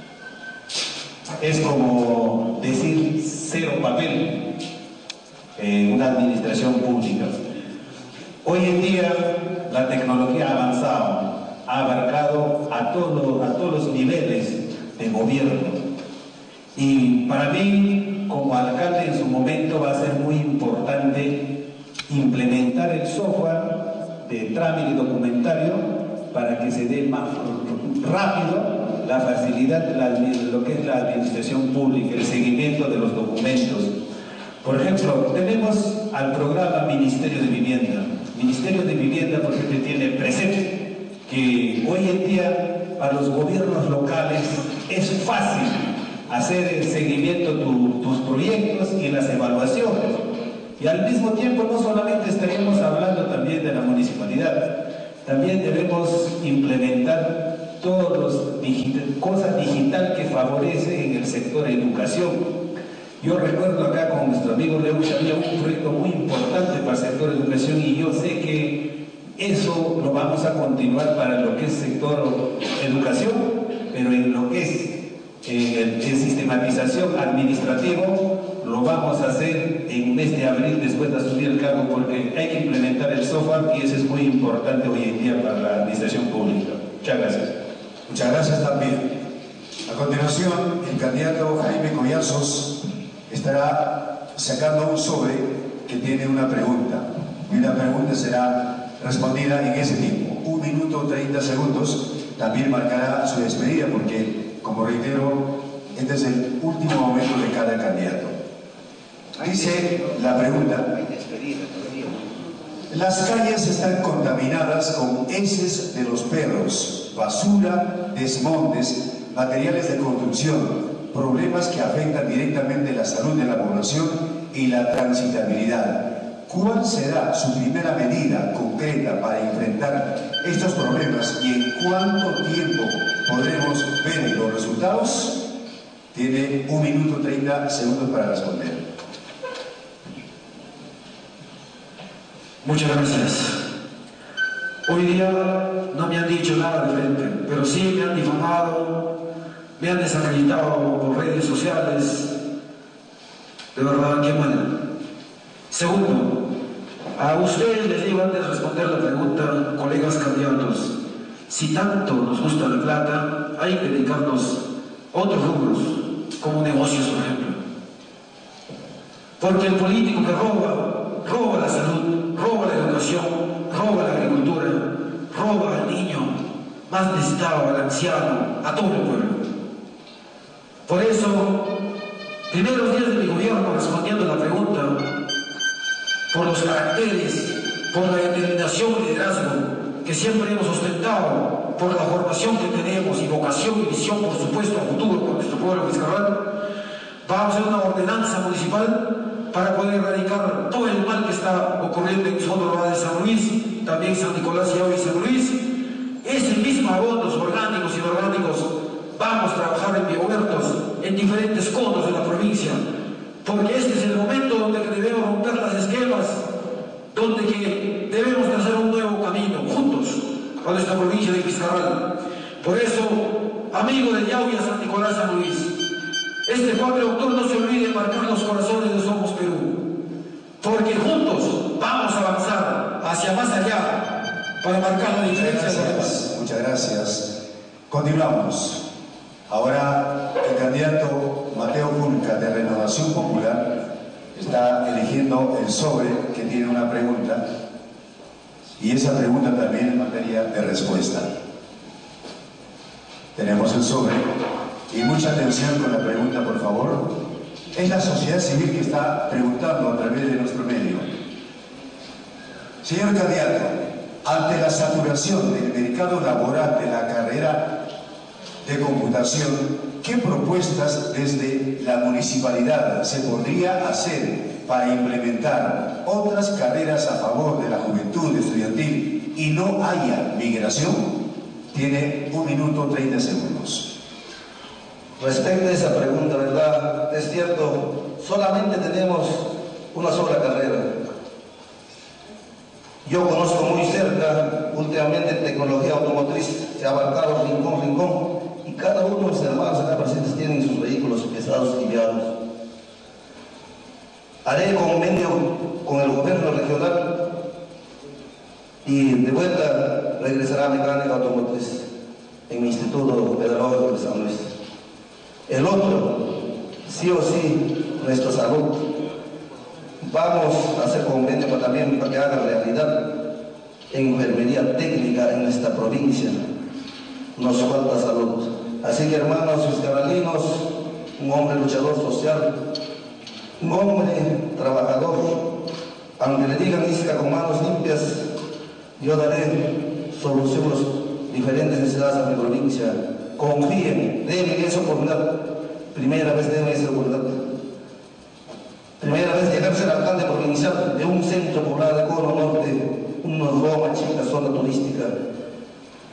Es como decir cero papel en una administración pública. Hoy en día la tecnología ha avanzado, ha abarcado a todos los niveles de gobierno. Y para mí, como alcalde en su momento, va a ser muy importante implementar el software de trámite documentario para que se dé más rápido la facilidad de lo que es la administración pública, el seguimiento de los documentos. Por ejemplo, tenemos al programa Ministerio de Vivienda. Ministerio de Vivienda, por ejemplo, tiene presente que hoy en día para los gobiernos locales es fácil hacer el seguimiento de tus proyectos y las evaluaciones. Y al mismo tiempo no solamente estaríamos hablando también de la municipalidad, también debemos implementar todas las cosas digital que favorece en el sector de educación. Yo recuerdo acá con nuestro amigo Leo que había un proyecto muy importante para el sector de educación y yo sé que eso lo vamos a continuar para lo que es sector educación, pero en lo que es en sistematización administrativo lo vamos a hacer en mes de abril después de asumir el cargo, porque hay que implementar el software y eso es muy importante hoy en día para la administración pública. Muchas gracias. Muchas gracias también. A continuación, el candidato Jaime Collazos estará sacando un sobre que tiene una pregunta y una pregunta será respondida en ese tiempo. 1 minuto 30 segundos. También marcará su despedida porque, como reitero, este es el último momento de cada candidato. Dice la pregunta: las calles están contaminadas con heces de los perros, basura, desmontes, materiales de construcción, problemas que afectan directamente la salud de la población y la transitabilidad. ¿Cuál será su primera medida concreta para enfrentar estos problemas y en cuánto tiempo podremos ver los resultados? Tiene 1 minuto 30 segundos para responder. Muchas gracias. Hoy día no me han dicho nada de frente, pero sí me han difamado, me han desacreditado por redes sociales. De verdad, qué mal. Segundo, a ustedes les digo antes de responder la pregunta, colegas candidatos, si tanto nos gusta la plata, hay que dedicarnos a otros rubros, como negocios, por ejemplo. Porque el político que roba la salud, roba la educación, roba la agricultura, roba al niño más necesitado, al anciano, a todo el pueblo. Por eso, primeros días de mi gobierno, respondiendo a la pregunta, por los caracteres, por la determinación y liderazgo que siempre hemos ostentado, por la formación que tenemos y vocación y visión, por supuesto, a futuro con nuestro pueblo Vizcarral, vamos a hacer una ordenanza municipal para poder erradicar todo el mal que está ocurriendo en Fondo Rural de San Luis, también San Nicolás y hoy San Luis. Ese mismo abonos orgánicos y inorgánicos vamos a trabajar en biohuertos, en diferentes conos de la provincia, porque este es el momento donde debemos romper las esquemas, donde que debemos trazar un nuevo camino, juntos, a nuestra provincia de Vizcarral. Por eso, amigo de Yauya, San Nicolás, San Luis, este 4 de octubre no se olvide de marcar los corazones de Somos Perú, porque juntos vamos a avanzar hacia más allá para marcar la diferencia. Muchas gracias. Continuamos. Ahora el candidato Mateo Julca de Renovación Popular está eligiendo el sobre que tiene una pregunta y esa pregunta también en materia de respuesta. Tenemos el sobre y mucha atención con la pregunta, por favor. Es la sociedad civil que está preguntando a través de nuestro medio. Señor candidato, ante la saturación del mercado laboral de la carrera de computación, ¿qué propuestas desde la municipalidad se podría hacer para implementar otras carreras a favor de la juventud estudiantil y no haya migración? Tiene 1 minuto 30 segundos. Respecto a esa pregunta, ¿verdad? Es cierto, solamente tenemos una sola carrera. Yo conozco muy cerca, últimamente en tecnología automotriz, se ha abarcado rincón, y cada uno de los hermanos acá presentes tienen sus vehículos pesados y livianos. Haré convenio con el gobierno regional y de vuelta regresará a mecánica automotriz en mi Instituto Pedagógico de San Luis. El otro, sí o sí, nuestra salud. Vamos a hacer convenio también para que haga realidad enfermería técnica en nuestra provincia. Nos falta salud. Así que, hermanos vizcarralinos, un hombre luchador social, un hombre trabajador, aunque le digan Isca con manos limpias, yo daré solución a las diferentes necesidades de mi provincia. Confíen, denme esa oportunidad. Primera vez denme esa oportunidad. Primera vez llegar a ser alcalde provincial de un centro poblado de Cono Norte, una Roma chica, zona turística.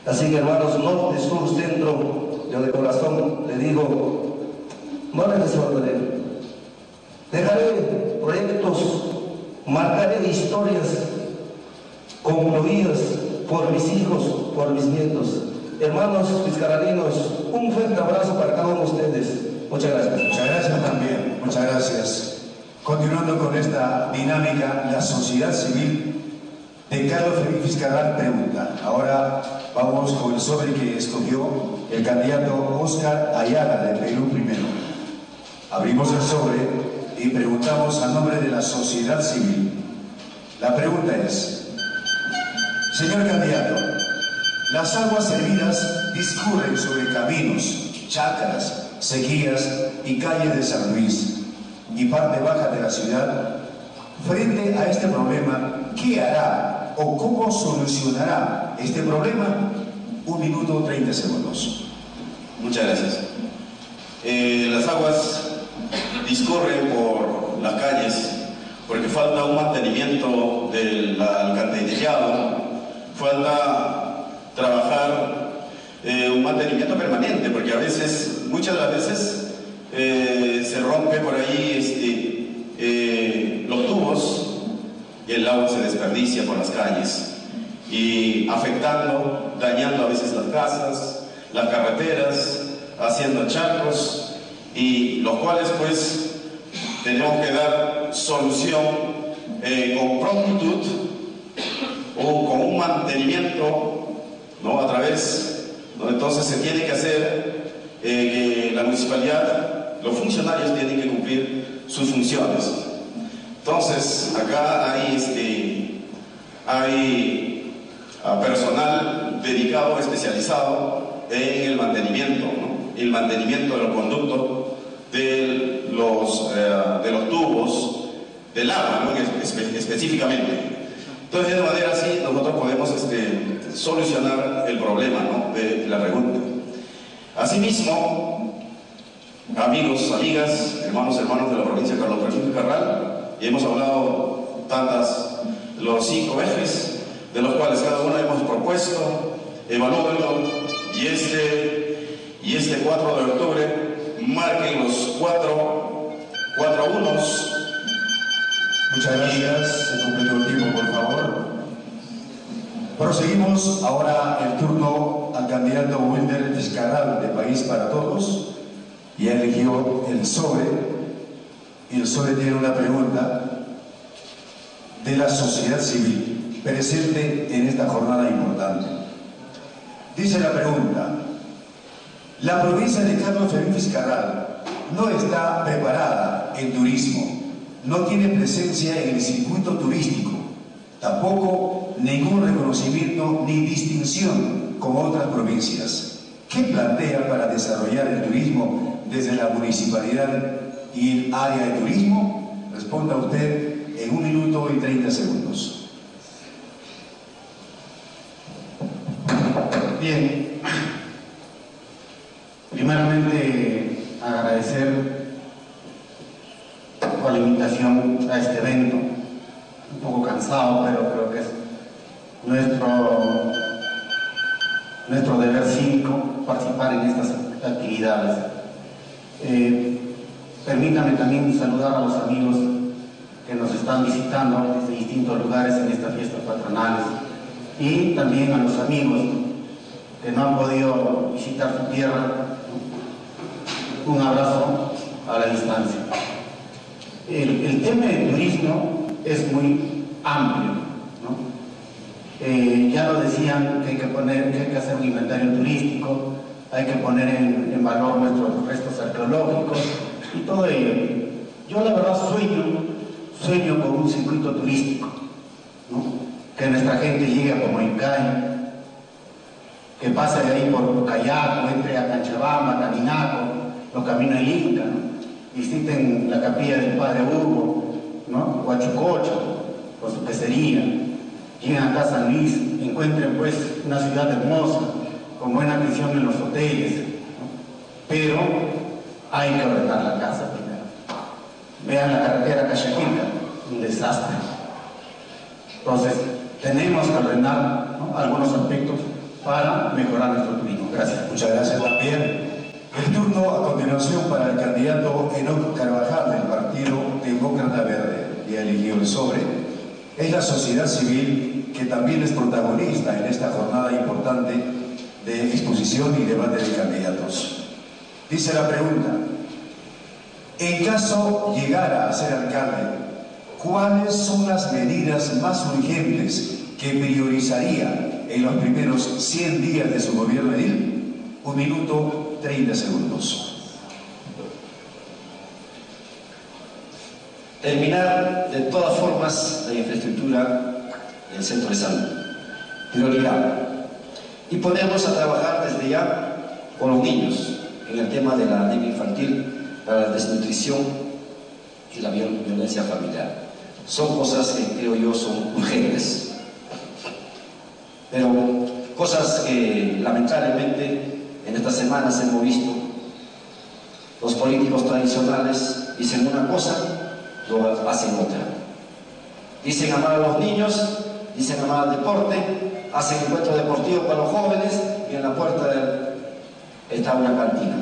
Así que hermanos, norte, sur, centro, yo de corazón le digo, no les desordené. Dejaré proyectos, marcaré historias concluidas por mis hijos, por mis nietos. Hermanos vizcarralinos, un fuerte abrazo para cada uno de ustedes. Muchas gracias. Muchas gracias también, muchas gracias. Continuando con esta dinámica, la sociedad civil de Carlos Fermín Vizcarral pregunta. Ahora vamos con el sobre que escogió el candidato Oscar Ayala de Perú Primero. Abrimos el sobre y preguntamos a nombre de la sociedad civil. La pregunta es: señor candidato, las aguas servidas discurren sobre caminos, chacras, sequías y calles de San Luis y parte baja de la ciudad. Frente a este problema, ¿qué hará o cómo solucionará este problema? 1 minuto 30 segundos. Muchas gracias. Las aguas discurren por las calles porque falta un mantenimiento del alcantarillado, falta trabajar un mantenimiento permanente, porque a veces, muchas de las veces, se rompe por ahí los tubos y el agua se desperdicia por las calles y afectando, dañando a veces las casas, las carreteras, haciendo charcos, y los cuales pues tenemos que dar solución con prontitud o con un mantenimiento, ¿no? A través, ¿no? Entonces se tiene que hacer que la municipalidad, los funcionarios tienen que cumplir sus funciones. Entonces acá hay personal dedicado, especializado en el mantenimiento, ¿no? El mantenimiento de los conductos, de los tubos, del agua, ¿no? Específicamente. Entonces, de manera así, nosotros podemos solucionar el problema, ¿no? de la pregunta. Asimismo, amigos, amigas, hermanos de la provincia de Carlos Fermín Vizcarral, y hemos hablado los 5 ejes, de los cuales cada uno hemos propuesto, evalúenlo, y este 4 de octubre marquen los 4 unos. Muchas gracias, se completó el tiempo, por favor. Proseguimos ahora el turno al candidato Wilder Vizcarral de País para Todos. Ya eligió el sobre, y el sobre tiene una pregunta de la sociedad civil presente en esta jornada importante. Dice la pregunta: la provincia de Carlos Fermín Vizcarral no está preparada en turismo, no tiene presencia en el circuito turístico, tampoco ningún reconocimiento ni distinción como otras provincias. ¿Qué plantea para desarrollar el turismo desde la municipalidad y el área de turismo? Responda usted en 1 minuto y 30 segundos. Bien, primeramente agradecer por la invitación a este evento, un poco cansado, pero creo que es nuestro deber cívico participar en estas actividades. Permítanme también saludar a los amigos que nos están visitando desde distintos lugares en estas fiestas patronales, y también a los amigos que no han podido visitar su tierra. Un abrazo a la distancia. El tema del turismo es muy amplio, ¿no? Ya lo decían, que hay que hacer un inventario turístico, hay que poner en valor nuestros restos arqueológicos y todo ello. Yo la verdad sueño con un circuito turístico, ¿no? Que nuestra gente llegue a Comoicay, que pase de ahí por Cayaco, entre a Canchabamba, Caninaco, los caminos del Inca, ¿no? Visiten la capilla del Padre Hugo, ¿no? Huachucocho, con su pecería, lleguen acá a San Luis, encuentren pues una ciudad hermosa, con buena atención en los hoteles, ¿no? Pero hay que ordenar la casa primero. Vean la carretera Cachaquilca, un desastre. Entonces, tenemos que ordenar, ¿no? algunos aspectos para mejorar nuestro turismo. Gracias. Muchas gracias también. El turno a continuación para el candidato Enoc Carvajal del Partido Demócrata Verde, ya eligió el sobre. Es la sociedad civil que también es protagonista en esta jornada importante de exposición y debate de candidatos. Dice la pregunta: en caso llegara a ser alcalde, ¿cuáles son las medidas más urgentes que priorizaría en los primeros 100 días de su gobierno edil? 1 minuto 30 segundos. Terminar de todas formas la infraestructura del centro de salud, prioridad, y ponernos a trabajar desde ya con los niños en el tema de la anemia infantil, la desnutrición y la violencia familiar. Son cosas que creo yo son urgentes, pero cosas que lamentablemente en estas semanas hemos visto. Los políticos tradicionales dicen una cosa, lo hacen otra. Dicen amar a los niños, dicen amar al deporte, hacen encuentros deportivos para los jóvenes y en la puerta está una cantina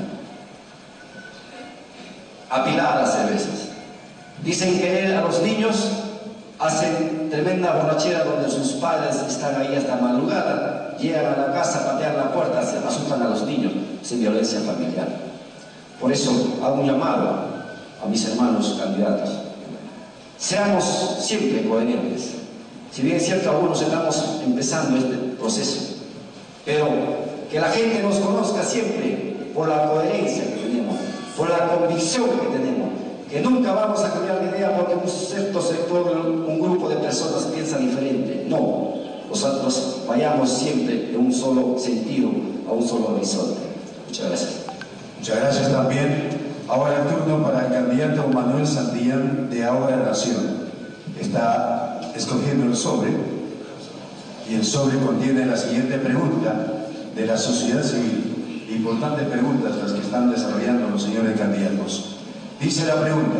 apilada las cervezas. Dicen querer a los niños, hacen tremenda borrachera donde sus padres están ahí hasta madrugada, llegan a la casa, patean la puerta, se asustan a los niños, sin violencia familiar. Por eso hago un llamado a mis hermanos candidatos: seamos siempre coherentes. Si bien es cierto, algunos estamos empezando este proceso, pero que la gente nos conozca siempre por la coherencia que tenemos, por la convicción que tenemos, que nunca vamos a cambiar de idea porque un cierto sector, un grupo de personas piensa diferente. No, nosotros vayamos siempre en un solo sentido, a un solo horizonte. Muchas gracias. Muchas gracias también. Ahora el turno para el candidato Manuel Santillán de Ahora Nación. Está escogiendo el sobre y el sobre contiene la siguiente pregunta de la sociedad civil. Importantes preguntas las que están desarrollando los señores candidatos. Dice la pregunta: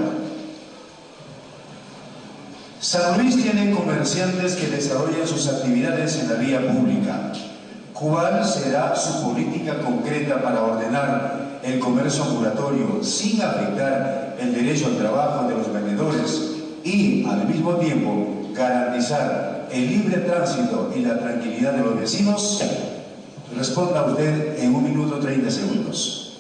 San Luis tiene comerciantes que desarrollan sus actividades en la vía pública. ¿Cuál será su política concreta para ordenar el comercio ambulatorio sin afectar el derecho al trabajo de los vendedores y, al mismo tiempo, garantizar el libre tránsito y la tranquilidad de los vecinos? Responda usted en 1 minuto 30 segundos.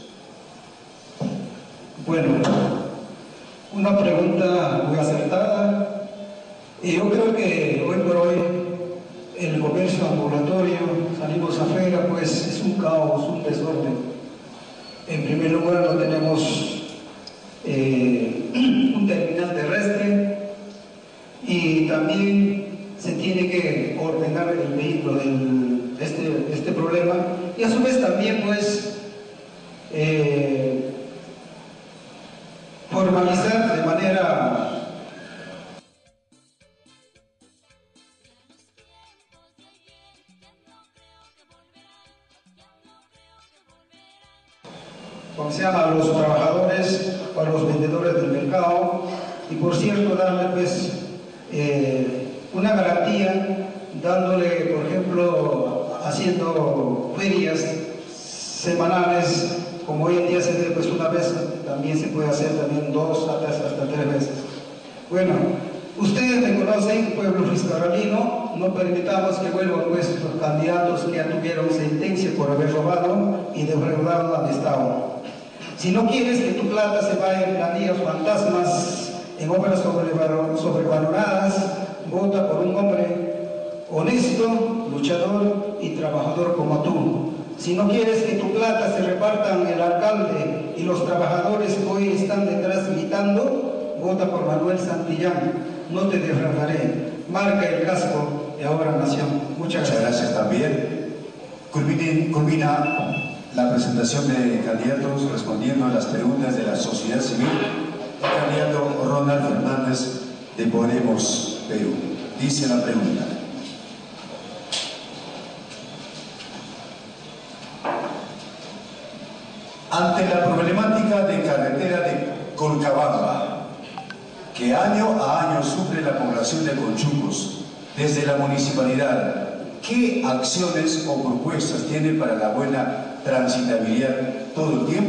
Bueno, una pregunta muy acertada. Y yo creo que hoy por hoy el comercio ambulatorio, salimos afuera, pues es un caos, un desorden. En primer lugar, no tenemos un terminal terrestre y también se tiene que ordenar el vehículo este problema, y a su vez también pues formalizar de manera a los trabajadores o a los vendedores del mercado, y por cierto darle pues una garantía, dándole, por ejemplo, haciendo ferias semanales, como hoy en día se ve pues una vez, también se puede hacer también 2 hasta 3 veces. Bueno, ustedes me conocen, pueblo fiscalino, no permitamos que vuelvan pues los candidatos que ya tuvieron sentencia por haber robado y defraudado al Estado. Si no quieres que tu plata se vaya en planillas fantasmas, en obras sobrevaloradas, vota por un hombre honesto, luchador y trabajador como tú. Si no quieres que tu plata se repartan el alcalde y los trabajadores que hoy están detrás gritando, vota por Manuel Santillán. No te defraudaré. Marca el casco de Ahora Nación. Muchas gracias también. Culmina la presentación de candidatos respondiendo a las preguntas de la sociedad civil. El candidato Ronald Fernández de Podemos Perú. Dice la pregunta: ante la problemática de carretera de Colcabamba, que año a año sufre la población de Conchucos, desde la municipalidad, ¿Qué acciones o propuestas tiene para la buena transitabilidad todo el tiempo?